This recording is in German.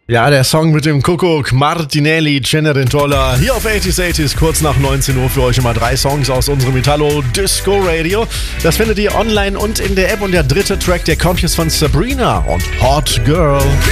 Ja, der Song mit dem Kuckuck, Martinelli, Cenerentola, hier auf 80s 80s, kurz nach 19 Uhr für euch immer 3 Songs aus unserem Italo Disco Radio. Das findet ihr online und in der App und der dritte Track, der kommt jetzt von Sabrina und Hot Girl.